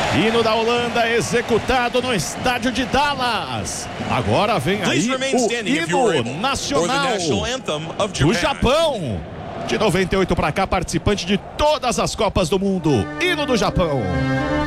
Hino da Holanda executado no estádio de Dallas. Agora vem aí o hino nacional do Japão. De 98 para cá, participante de todas as Copas do Mundo. Hino do Japão.